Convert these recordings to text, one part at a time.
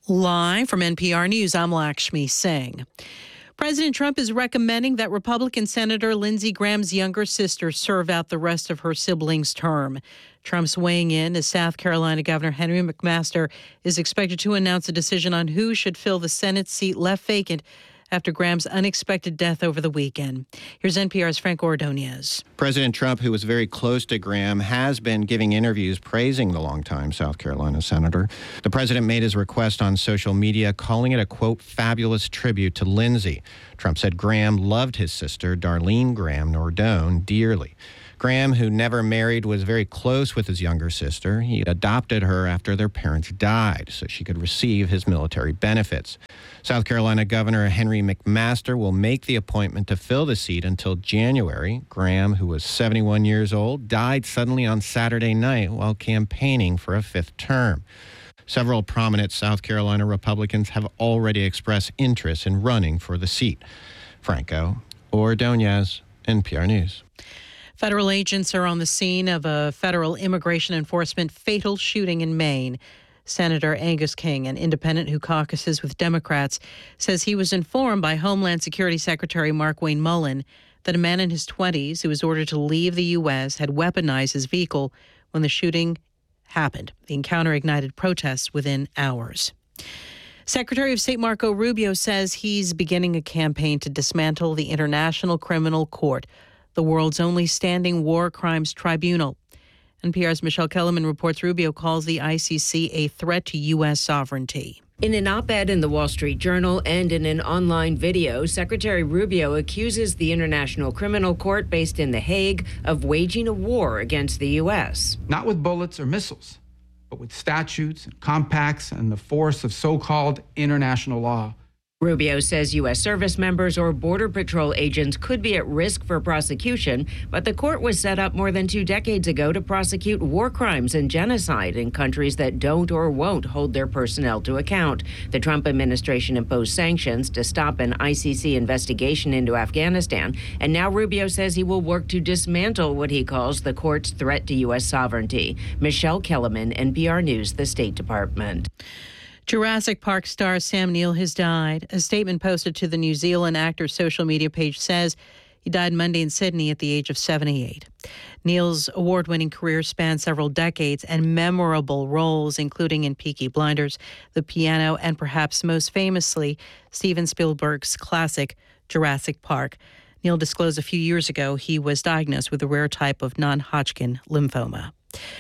Live from NPR News, I'm Lakshmi Singh. President Trump is recommending that Republican Senator Lindsey Graham's younger sister serve out the rest of her sibling's term. Trump's weighing in as South Carolina Governor Henry McMaster is expected to announce a decision on who should fill the Senate seat left vacant after Graham's unexpected death over the weekend. Here's NPR's Frank Ordonez. President Trump, who was very close to Graham, has been giving interviews praising the longtime South Carolina senator. The president made his request on social media, calling it a, quote, fabulous tribute to Lindsey. Trump said Graham loved his sister, Darlene Graham Nordone, dearly. Graham, who never married, was very close with his younger sister. He adopted her after their parents died so she could receive his military benefits. South Carolina Governor Henry McMaster will make the appointment to fill the seat until January. Graham, who was 71 years old, died suddenly on Saturday night while campaigning for a fifth term. Several prominent South Carolina Republicans have already expressed interest in running for the seat. Franco Ordonez, NPR News. Federal agents are on the scene of a federal immigration enforcement fatal shooting in Maine. Senator Angus King, an independent who caucuses with Democrats, says he was informed by Homeland Security Secretary Markwayne Mullin that a man in his 20s who was ordered to leave the U.S. had weaponized his vehicle when the shooting happened. The encounter ignited protests within hours. Secretary of State Marco Rubio says he's beginning a campaign to dismantle the International Criminal Court, the world's only standing war crimes tribunal. NPR's Michelle Kellerman reports Rubio calls the ICC a threat to U.S. sovereignty. In an op-ed in the Wall Street Journal and in an online video, Secretary Rubio accuses the International Criminal Court based in The Hague of waging a war against the U.S. Not with bullets or missiles, but with statutes and compacts and the force of so-called international law. Rubio says U.S. service members or Border Patrol agents could be at risk for prosecution, but the court was set up more than 2 decades ago to prosecute war crimes and genocide in countries that don't or won't hold their personnel to account. The Trump administration imposed sanctions to stop an ICC investigation into Afghanistan, and now Rubio says he will work to dismantle what he calls the court's threat to U.S. sovereignty. Michelle Kellerman, NPR News, the State Department. Jurassic Park star Sam Neill has died. A statement posted to the New Zealand actor's social media page says he died Monday in Sydney at the age of 78. Neill's award-winning career spanned several decades and memorable roles, including in Peaky Blinders, The Piano, and perhaps most famously, Steven Spielberg's classic Jurassic Park. Neill disclosed a few years ago he was diagnosed with a rare type of non-Hodgkin lymphoma.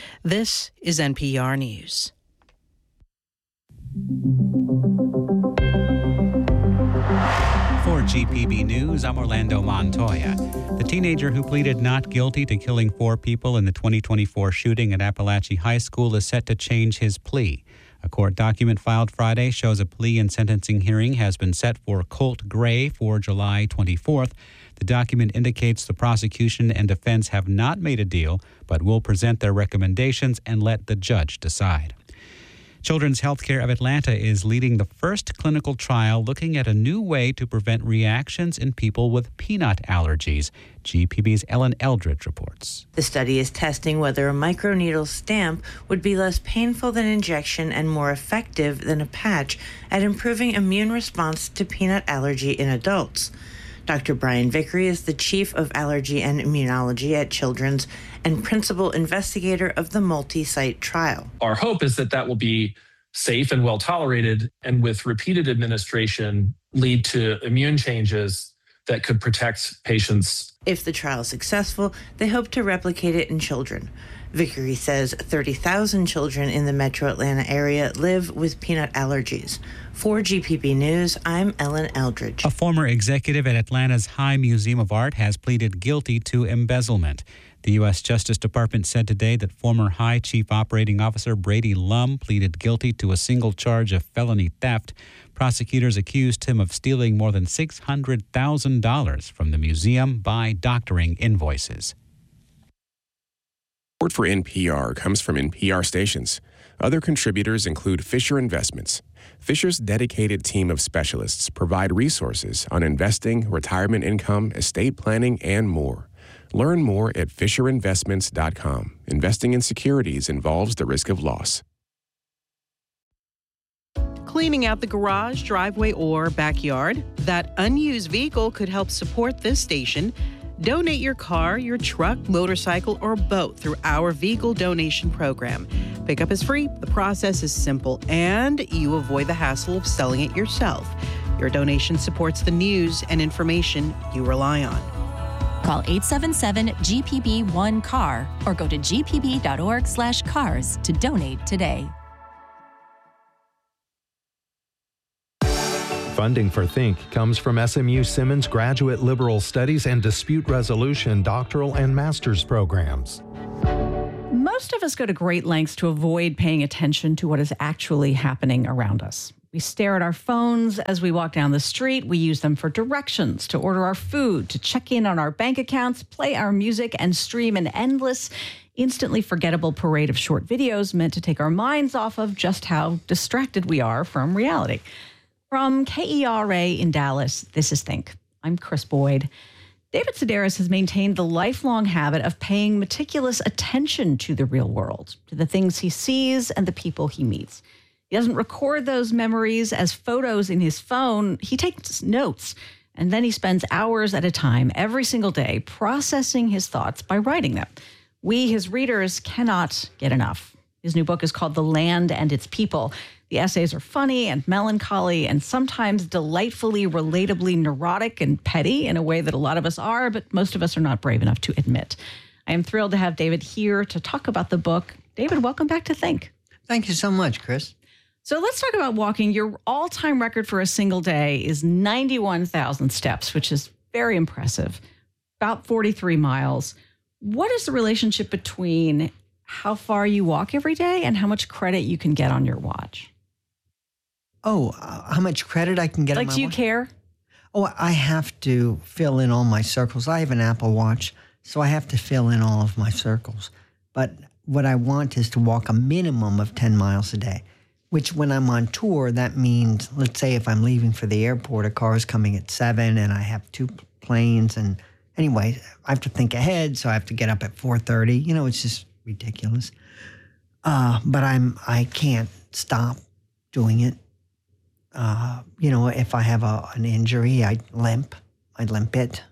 This is NPR News. For GPB News, I'm Orlando Montoya. The teenager who pleaded not guilty to killing 4 people in the 2024 shooting at Appalachia High School is set to change his plea. A court document filed Friday shows a plea and sentencing hearing has been set for Colt Gray for July 24th. The document indicates the prosecution and defense have not made a deal, but will present their recommendations and let the judge decide. Children's Healthcare of Atlanta is leading the first clinical trial looking at a new way to prevent reactions in people with peanut allergies. GPB's Ellen Eldridge reports. The study is testing whether a microneedle stamp would be less painful than injection and more effective than a patch at improving immune response to peanut allergy in adults. Dr. Brian Vickery is the chief of allergy and immunology at Children's and principal investigator of the multi-site trial. Our hope is that that will be safe and well tolerated, and with repeated administration lead to immune changes that could protect patients. If the trial is successful, they hope to replicate it in children. Vickery says 30,000 children in the metro Atlanta area live with peanut allergies. For GPB News, I'm Ellen Eldridge. A former executive at Atlanta's High Museum of Art has pleaded guilty to embezzlement. The U.S. Justice Department said today that former High Chief Operating Officer Brady Lum pleaded guilty to a single charge of felony theft. Prosecutors accused him of stealing more than $600,000 from the museum by doctoring invoices. Support for NPR comes from NPR stations. Other contributors include Fisher Investments. Fisher's dedicated team of specialists provide resources on investing, retirement income, estate planning, and more. Learn more at FisherInvestments.com. Investing in securities involves the risk of loss. cleaning out the garage, driveway, or backyard? That unused vehicle could help support this station. Donate your car, your truck, motorcycle, or boat through our vehicle donation program. Pickup is free, the process is simple, and you avoid the hassle of selling it yourself. Your donation supports the news and information you rely on. Call 877-GPB-1-CAR or go to gpb.org/cars to donate today. Funding for Think comes from SMU Simmons Graduate Liberal Studies and Dispute Resolution doctoral and master's programs. Most of us go to great lengths to avoid paying attention to what is actually happening around us. We stare at our phones as we walk down the street. We use them for directions, to order our food, to check in on our bank accounts, play our music, and stream an endless, instantly forgettable parade of short videos meant to take our minds off of just how distracted we are from reality. From KERA in Dallas, this is Think. I'm Chris Boyd. David Sedaris has maintained the lifelong habit of paying meticulous attention to the real world, to the things he sees and the people he meets. He doesn't record those memories as photos in his phone. He takes notes, and then he spends hours at a time every single day processing his thoughts by writing them. We, his readers, cannot get enough. His new book is called The Land and Its People. The essays are funny and melancholy and sometimes delightfully, relatably neurotic and petty in a way that a lot of us are, but most of us are not brave enough to admit. I am thrilled to have David here to talk about the book. David, welcome back to Think. Thank you so much, Chris. So let's talk about walking. Your all-time record for a single day is 91,000 steps, which is very impressive, about 43 miles. What is the relationship between how far you walk every day and how much credit you can get on your watch? Oh, how much credit I can get on my watch? Like, do you care? Oh, I have to fill in all my circles. I have an Apple Watch, so I have to fill in all of my circles. But what I want is to walk a minimum of 10 miles a day, which when I'm on tour, that means, let's say if I'm leaving for the airport, a car is coming at 7 and I have 2 planes. And anyway, I have to think ahead, so I have to get up at 4:30. You know, it's just ridiculous. But I can't stop doing it. You know, if I have an injury, I limp it.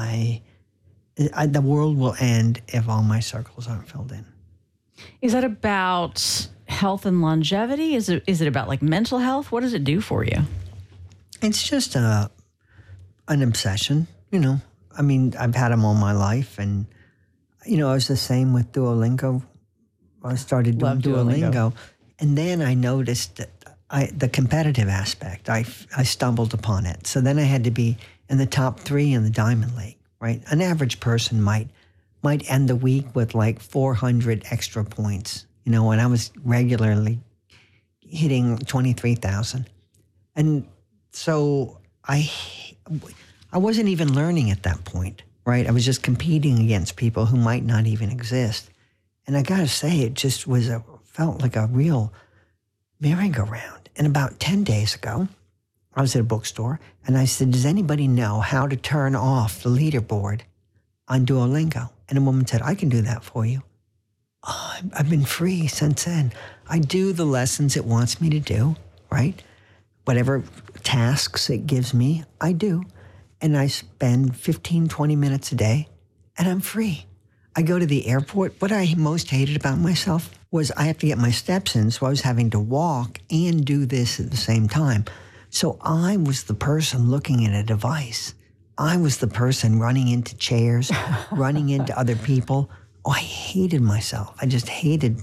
The world will end if all my circles aren't filled in. Is that about health and longevity? Is it about like mental health? What does it do for you? It's just an obsession, you know. I mean, I've had them all my life, and you know, I was the same with Duolingo. I started doing Duolingo, and then I noticed that the competitive aspect, I stumbled upon it. So then I had to be in the top 3 in the Diamond League, right? An average person might end the week with like 400 extra points, you know, and I was regularly hitting 23,000. And so I wasn't even learning at that point, right? I was just competing against people who might not even exist. And I gotta say, it just felt like a real merry-go-round. And about 10 days ago, I was at a bookstore, and I said, does anybody know how to turn off the leaderboard on Duolingo? And a woman said, I can do that for you. Oh, I've been free since then. I do the lessons it wants me to do, right? Whatever tasks it gives me, I do. And I spend 15, 20 minutes a day, and I'm free. I go to the airport. What I most hated about myself was I have to get my steps in, so I was having to walk and do this at the same time. So I was the person looking at a device. I was the person running into chairs, running into other people. Oh, I hated myself. I just hated,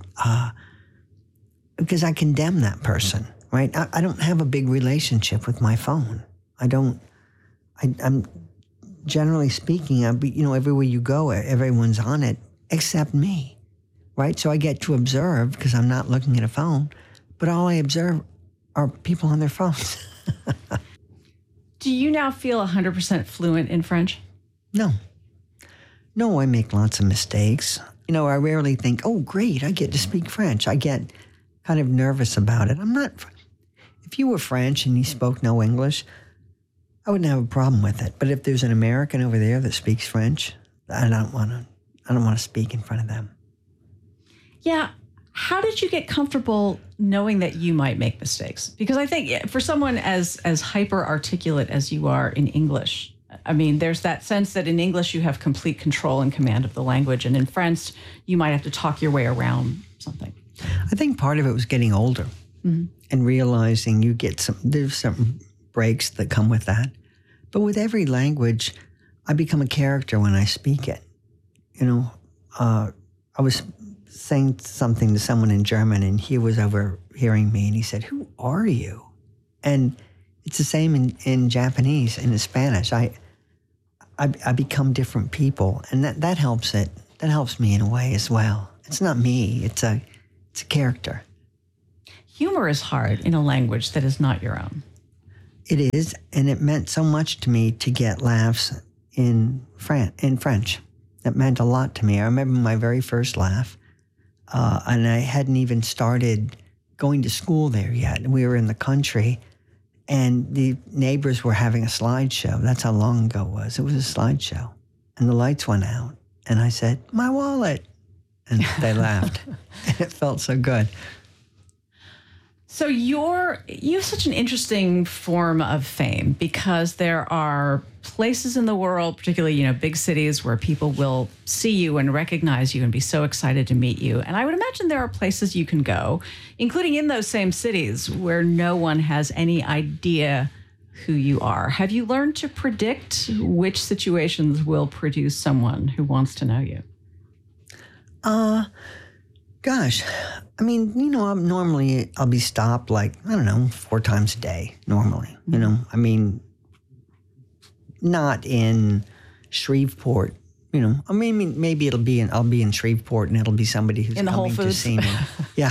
because I condemn that person, right? I don't have a big relationship with my phone. I'm generally speaking, you know, everywhere you go, everyone's on it except me. Right? So I get to observe because I'm not looking at a phone, but all I observe are people on their phones. Do you now feel 100% fluent in French? No. No, I make lots of mistakes. You know, I rarely think, oh, great, I get to speak French. I get kind of nervous about it. If you were French and you spoke no English, I wouldn't have a problem with it. But if there's an American over there that speaks French, I don't want to speak in front of them. Yeah. How did you get comfortable knowing that you might make mistakes? Because I think for someone as hyper articulate as you are in English, I mean, there's that sense that in English you have complete control and command of the language, and in French you might have to talk your way around something. I think part of it was getting older and realizing there's some breaks that come with that. But with every language, I become a character when I speak it. You know, I was saying something to someone in German, and he was overhearing me, and he said, "Who are you?" And it's the same in Japanese and in Spanish. I become different people, and that helps it. That helps me in a way as well. It's not me. It's a character. Humor is hard in a language that is not your own. It is, and it meant so much to me to get laughs in French. That meant a lot to me. I remember my very first laugh, and I hadn't even started going to school there yet. We were in the country, and the neighbors were having a slideshow. That's how long ago it was. It was a slideshow, and the lights went out, and I said, "My wallet," and they laughed, and it felt so good. So you have such an interesting form of fame because there are places in the world, particularly, big cities where people will see you and recognize you and be so excited to meet you. And I would imagine there are places you can go, including in those same cities, where no one has any idea who you are. Have you learned to predict which situations will produce someone who wants to know you? Gosh, I mean, I'll be stopped 4 times a day normally, I mean, not in Shreveport, I mean, maybe I'll be in Shreveport and it'll be somebody who's coming to see me. Yeah.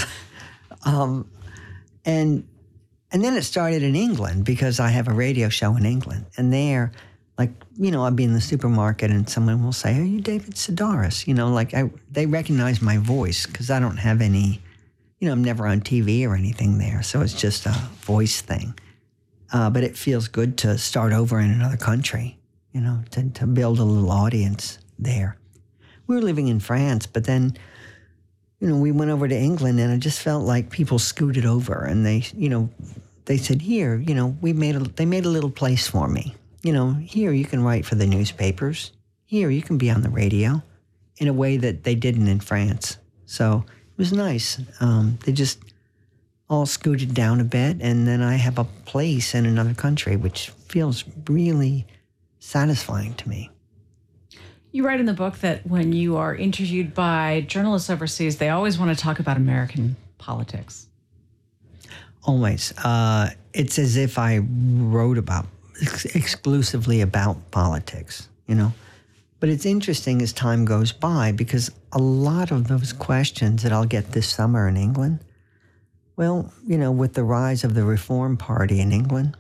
And then it started in England because I have a radio show in England, and there, I'll be in the supermarket and someone will say, "Are you David Sedaris?" They recognize my voice because I don't have any, I'm never on TV or anything there. So it's just a voice thing. But it feels good to start over in another country, to build a little audience there. We were living in France, but then, we went over to England, and it just felt like people scooted over, and they said, "Here, they made a little place for me. Here you can write for the newspapers. Here you can be on the radio," in a way that they didn't in France. So it was nice. They just all scooted down a bit, and then I have a place in another country, which feels really satisfying to me. You write in the book that when you are interviewed by journalists overseas, they always want to talk about American politics. Always. It's as if I wrote exclusively about politics, But it's interesting as time goes by, because a lot of those questions that I'll get this summer in England, well, with the rise of the Reform Party in England,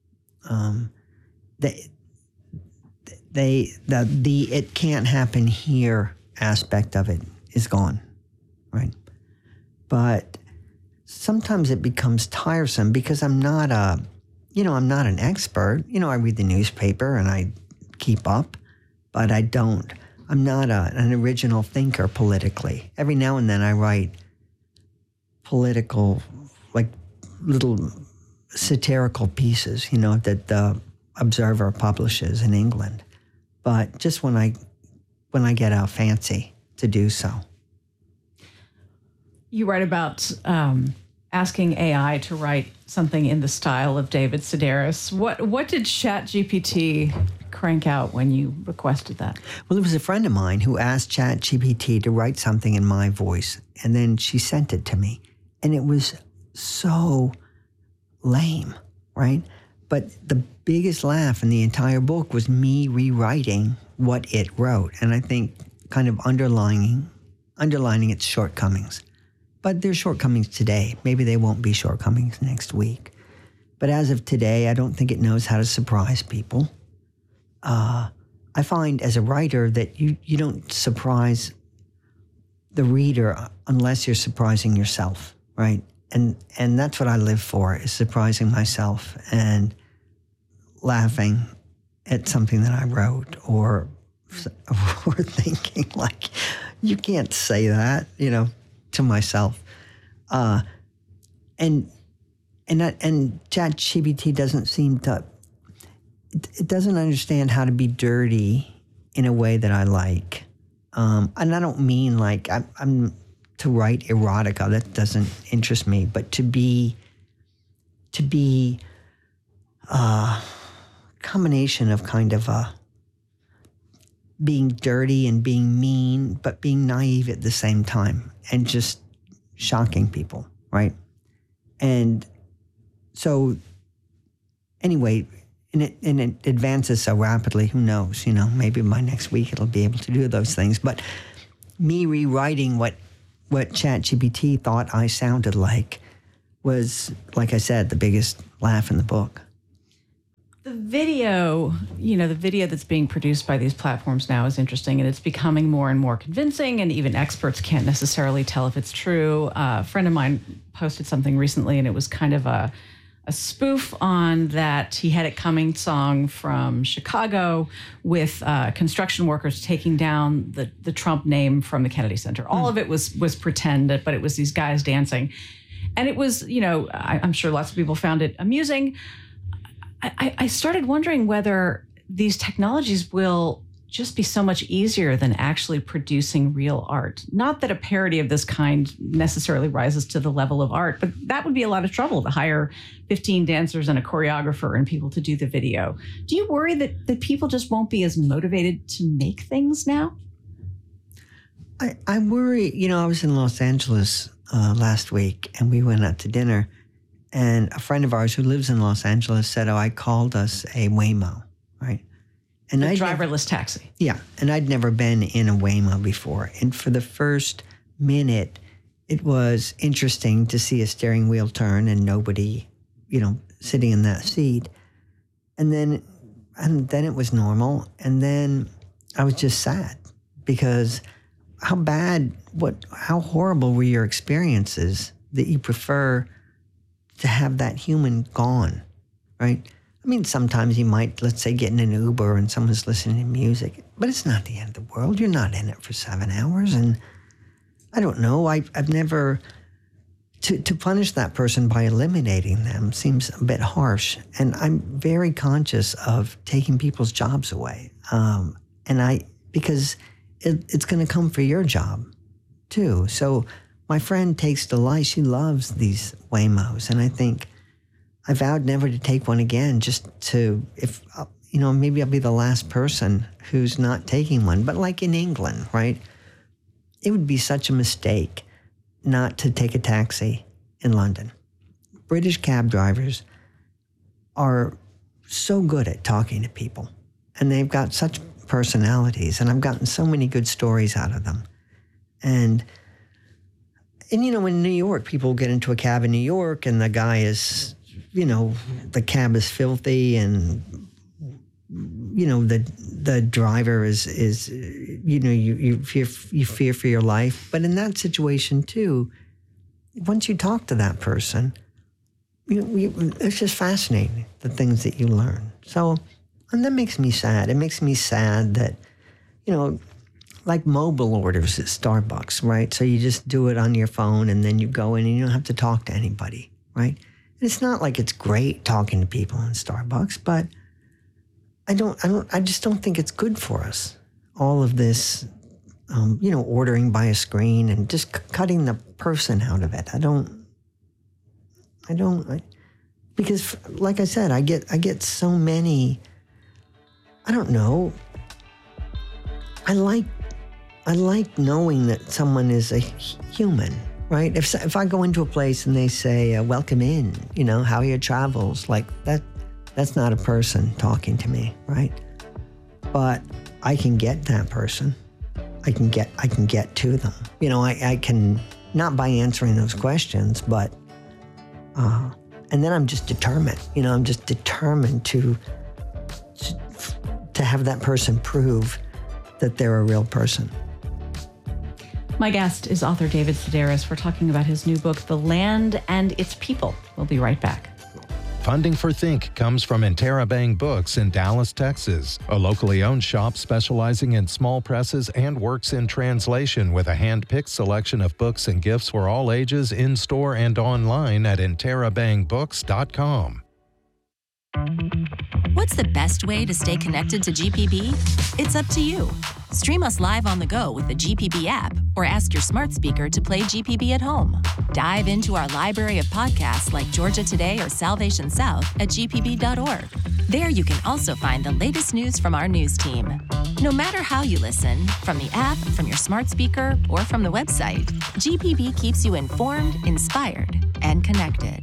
the "it can't happen here" aspect of it is gone, right? But sometimes it becomes tiresome because I'm not an expert. I read the newspaper and I keep up, but I'm not an original thinker politically. Every now and then I write political, little satirical pieces, that the Observer publishes in England. But just when I get a fancy to do so. You write about asking AI to write something in the style of David Sedaris. What did ChatGPT crank out when you requested that? Well, there was a friend of mine who asked ChatGPT to write something in my voice, and then she sent it to me, and it was so lame, right? But the biggest laugh in the entire book was me rewriting what it wrote, and I think kind of underlining its shortcomings. But there's shortcomings today. Maybe they won't be shortcomings next week. But as of today, I don't think it knows how to surprise people. I find as a writer that you don't surprise the reader unless you're surprising yourself, right? And that's what I live for, is surprising myself and laughing at something that I wrote, or thinking you can't say that, to myself. And ChatGPT doesn't seem to, it doesn't understand how to be dirty in a way that I like. And I don't mean like I'm to write erotica, that doesn't interest me, but to be a combination of kind of being dirty and being mean, but being naive at the same time and just shocking people, right? And so anyway, and it advances so rapidly, who knows, maybe by next week it'll be able to do those things. But me rewriting what ChatGPT thought I sounded like was, like I said, the biggest laugh in the book. The video that's being produced by these platforms now is interesting, and it's becoming more and more convincing, and even experts can't necessarily tell if it's true. A friend of mine posted something recently, and it was kind of a spoof on that He Had It Coming song from Chicago with construction workers taking down the Trump name from the Kennedy Center. All of it was pretend, but it was these guys dancing. And it was, I'm sure lots of people found it amusing. I started wondering whether these technologies will just be so much easier than actually producing real art. Not that a parody of this kind necessarily rises to the level of art, but that would be a lot of trouble to hire 15 dancers and a choreographer and people to do the video. Do you worry that people just won't be as motivated to make things now? I worry, I was in Los Angeles last week, and we went out to dinner, and a friend of ours who lives in Los Angeles said, I called us a Waymo, right? And a driverless taxi. Yeah, and I'd never been in a Waymo before. And for the first minute, it was interesting to see a steering wheel turn and nobody, sitting in that seat. And then it was normal. And then I was just sad because how horrible were your experiences that you prefer to have that human gone, right? I mean, sometimes you might, let's say, get in an Uber and someone's listening to music, but it's not the end of the world. You're not in it for 7 hours. And I don't know, I've never, to punish that person by eliminating them seems a bit harsh. And I'm very conscious of taking people's jobs away. Because it's going to come for your job too. So my friend takes delight. She loves these Waymos. And I think I vowed never to take one again, just to, maybe I'll be the last person who's not taking one. But like in England, right? It would be such a mistake not to take a taxi in London. British cab drivers are so good at talking to people, and they've got such personalities, and I've gotten so many good stories out of them. And in New York, people get into a cab in New York, and the guy is, the cab is filthy, and the driver is you fear for your life. But in that situation too, once you talk to that person, it's just fascinating, the things that you learn. So, and that makes me sad. It makes me sad that, like mobile orders at Starbucks, right? So you just do it on your phone, and then you go in and you don't have to talk to anybody, right? And it's not like it's great talking to people in Starbucks, but I just don't think it's good for us. All of this, ordering by a screen and just cutting the person out of it. Because like I said, I get so many, I don't know. I like knowing that someone is a human, right? If I go into a place and they say, welcome in, how are your travels? Like that's not a person talking to me, right? But I can get that person. I can get to them. I can, not by answering those questions, but, and then I'm just determined, I'm just determined to have that person prove that they're a real person. My guest is author David Sedaris. We're talking about his new book, The Land and Its People. We'll be right back. Funding for Think comes from Interabang Books in Dallas, Texas, a locally owned shop specializing in small presses and works in translation with a hand-picked selection of books and gifts for all ages in-store and online at interabangbooks.com. What's the best way to stay connected to GPB? It's up to you. Stream us live on the go with the GPB app or ask your smart speaker to play GPB at home. Dive into our library of podcasts like Georgia Today or Salvation South at gpb.org. There you can also find the latest news from our news team. No matter how you listen, from the app, from your smart speaker, or from the website, GPB keeps you informed, inspired, and connected.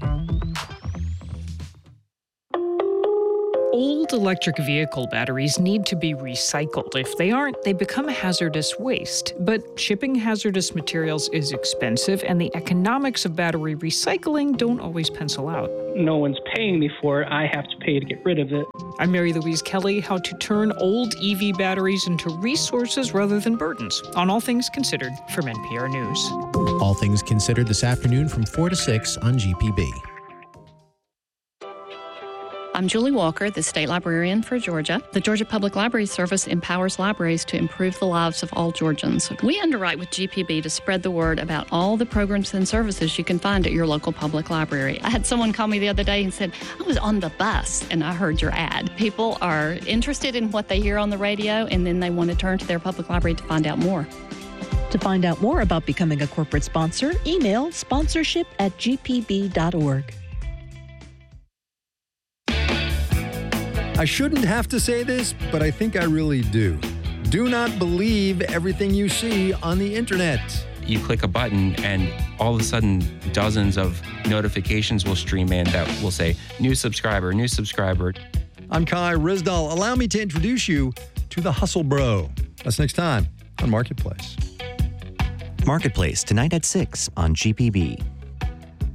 Old electric vehicle batteries need to be recycled. If they aren't, they become hazardous waste. But shipping hazardous materials is expensive, and the economics of battery recycling don't always pencil out. No one's paying me for it. I have to pay to get rid of it. I'm Mary Louise Kelly, how to turn old EV batteries into resources rather than burdens, on All Things Considered from NPR News. All Things Considered this afternoon from 4 to 6 on GPB. I'm Julie Walker, the State Librarian for Georgia. The Georgia Public Library Service empowers libraries to improve the lives of all Georgians. We underwrite with GPB to spread the word about all the programs and services you can find at your local public library. I had someone call me the other day and said, I was on the bus and I heard your ad. People are interested in what they hear on the radio, and then they want to turn to their public library to find out more. To find out more about becoming a corporate sponsor, email sponsorship@gpb.org. I shouldn't have to say this, but I think I really do. Do not believe everything you see on the internet. You click a button and all of a sudden dozens of notifications will stream in that will say, new subscriber, new subscriber. I'm Kai Rizdal. Allow me to introduce you to the Hustle Bro. That's next time on Marketplace. Marketplace, tonight at 6 on GPB.